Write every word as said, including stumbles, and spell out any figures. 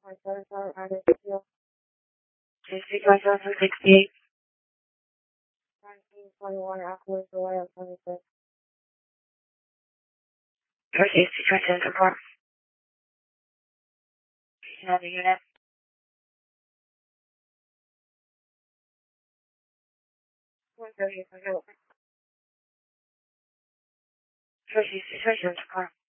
My photos are out of the field. sixty twenty-seven sixty-eight. nineteen twenty-one afterwards, the way of twenty-six. sixty twenty-seven support. Another unit. one thirty, sixty twenty-seven support.